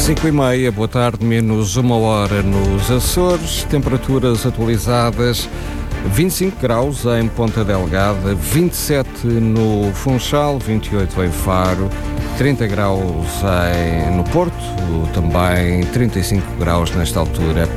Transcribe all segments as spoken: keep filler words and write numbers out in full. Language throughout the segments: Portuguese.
cinco e meia, boa tarde, menos uma hora nos Açores, temperaturas atualizadas, vinte e cinco graus em Ponta Delgada, vinte e sete no Funchal, vinte e oito em Faro, trinta graus em, no Porto, também trinta e cinco graus nesta altura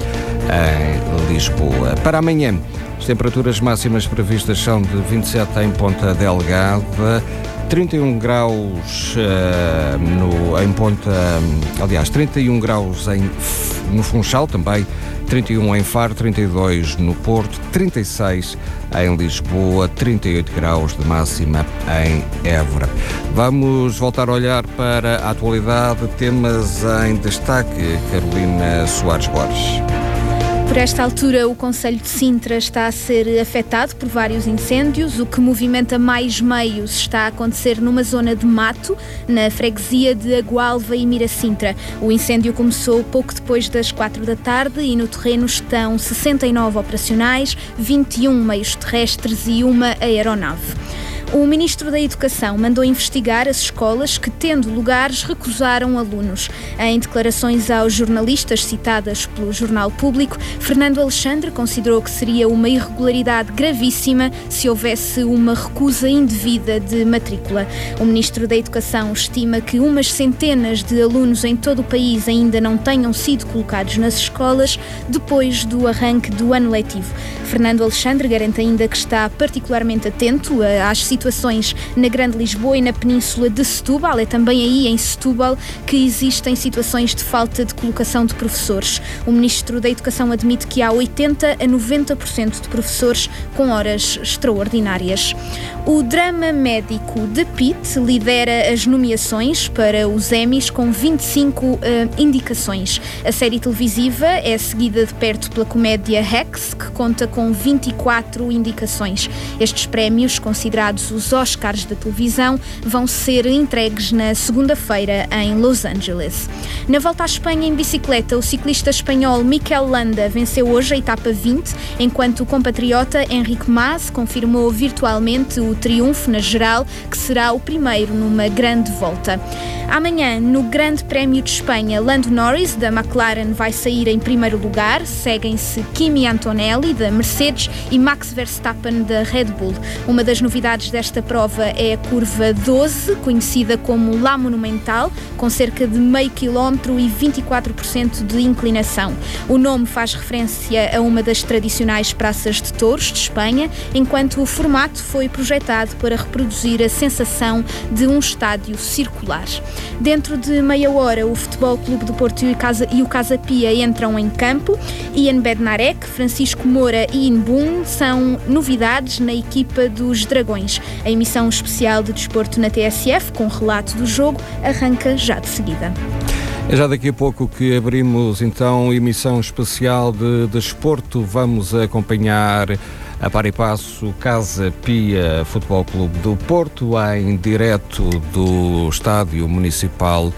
em Lisboa. Para amanhã, as temperaturas máximas previstas são de vinte e sete em Ponta Delgada, trinta e um graus uh, no, em Ponta, aliás, trinta e um graus em, no Funchal, também trinta e um em Faro, trinta e dois no Porto, trinta e seis em Lisboa, trinta e oito graus de máxima em Évora. Vamos voltar a olhar para a atualidade, temas em destaque. Carolina Soares Borges. Por esta altura, o concelho de Sintra está a ser afetado por vários incêndios. O que movimenta mais meios está a acontecer numa zona de mato, na freguesia de Agualva e Miracintra. O incêndio começou pouco depois das quatro da tarde e no terreno estão sessenta e nove operacionais, vinte e um meios terrestres e uma aeronave. O Ministro da Educação mandou investigar as escolas que, tendo lugares, recusaram alunos. Em declarações aos jornalistas citadas pelo Jornal Público, Fernando Alexandre considerou que seria uma irregularidade gravíssima se houvesse uma recusa indevida de matrícula. O Ministro da Educação estima que umas centenas de alunos em todo o país ainda não tenham sido colocados nas escolas depois do arranque do ano letivo. Fernando Alexandre garante ainda que está particularmente atento às situações situações na Grande Lisboa e na Península de Setúbal. É também aí, em Setúbal, que existem situações de falta de colocação de professores. O Ministro da Educação admite que há oitenta a noventa por cento de professores com horas extraordinárias. O drama médico The Pitt lidera as nomeações para os Emmys com vinte e cinco uh, indicações. A série televisiva é seguida de perto pela comédia Hacks, que conta com vinte e quatro indicações. Estes prémios, considerados os Oscars da televisão, vão ser entregues na segunda-feira em Los Angeles. Na volta à Espanha em bicicleta, o ciclista espanhol Mikel Landa venceu hoje a etapa vinte, enquanto o compatriota Enrique Mas confirmou virtualmente o triunfo na geral, que será o primeiro numa grande volta. Amanhã, no Grande Prémio de Espanha, Lando Norris, da McLaren, vai sair em primeiro lugar. Seguem-se Kimi Antonelli, da Mercedes, e Max Verstappen, da Red Bull. Uma das novidades desta prova é a curva doze, conhecida como La Monumental, com cerca de meio quilómetro e vinte e quatro por cento de inclinação. O nome faz referência a uma das tradicionais praças de touros de Espanha, enquanto o formato foi projetado para reproduzir a sensação de um estádio circular. Dentro de meia hora, o Futebol Clube do Porto e o Casa, e o Casa Pia entram em campo. Ian Bednarek, Francisco Moura e Inbun são novidades na equipa dos Dragões. A emissão especial de desporto na T S F, com relato do jogo, arranca já de seguida. É já daqui a pouco que abrimos então emissão especial de desporto. Vamos acompanhar a par e passo Casa Pia Futebol Clube do Porto, em direto do Estádio Municipal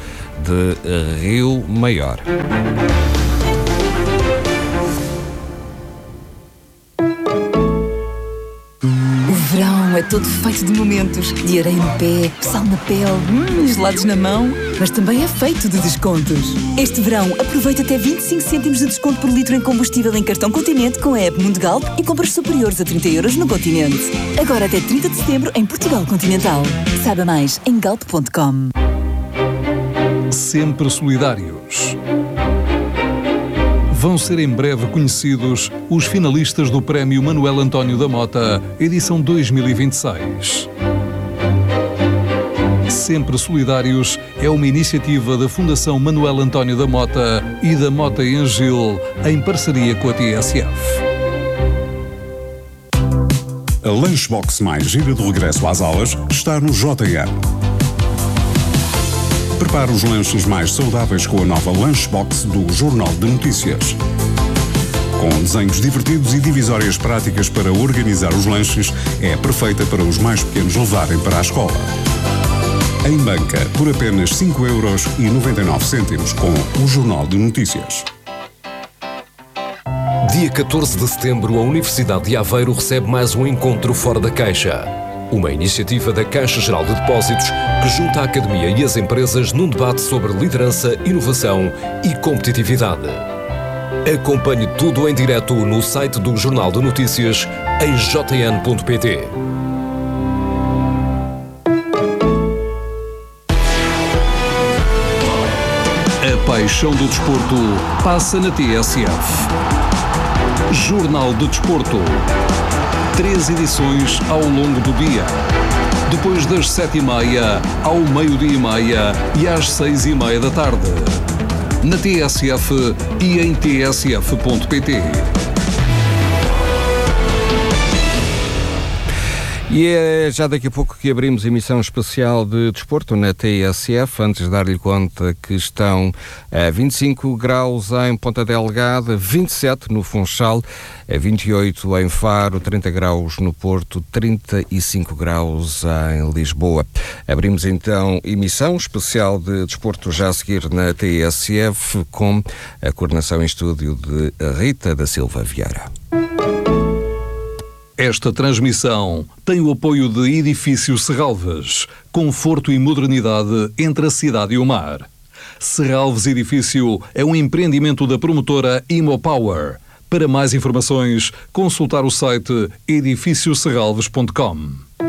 de Rio Maior. O verão é todo feito de momentos, de areia no pé, sal na pele, hum, gelados na mão, mas também é feito de descontos. Este verão aproveita até vinte e cinco cêntimos de desconto por litro em combustível em cartão Continente com a app Mundo Galp e compras superiores a trinta euros no Continente. Agora até trinta de setembro em Portugal Continental. Saiba mais em galp ponto com. Sempre solidários. Vão ser em breve conhecidos os finalistas do Prémio Manuel António da Mota, edição dois mil e vinte e seis. Sempre Solidários é uma iniciativa da Fundação Manuel António da Mota e da Mota em Gil, em parceria com a T S F. A Lunchbox mais gira de regresso às aulas está no J M. Prepare os lanches mais saudáveis com a nova Lunchbox do Jornal de Notícias. Com desenhos divertidos e divisórias práticas para organizar os lanches, é perfeita para os mais pequenos levarem para a escola. Em banca, por apenas cinco euros e noventa e nove cêntimos com o Jornal de Notícias. Dia catorze de setembro, a Universidade de Aveiro recebe mais um encontro fora da caixa. uma iniciativa da Caixa Geral de Depósitos que junta a Academia e as empresas num debate sobre liderança, inovação e competitividade. Acompanhe tudo em direto no site do Jornal de Notícias em j n ponto p t. A paixão do desporto passa na T S F. Jornal de Desporto. Três edições ao longo do dia. Depois das sete e meia, ao meio-dia e meia e às seis e meia da tarde. Na T S F e em t s f ponto p t. E é já daqui a pouco que abrimos emissão especial de desporto na T S F. Antes de dar-lhe conta que estão a vinte e cinco graus em Ponta Delgada, vinte e sete no Funchal, vinte e oito em Faro, trinta graus no Porto, trinta e cinco graus em Lisboa. Abrimos então emissão especial de desporto já a seguir na T S F com a coordenação em estúdio de Rita da Silva Vieira. Esta transmissão tem o apoio de Edifício Serralves, conforto e modernidade entre a cidade e o mar. Serralves Edifício é um empreendimento da promotora Imopower. Para mais informações, consultar o site edifício serralves ponto com.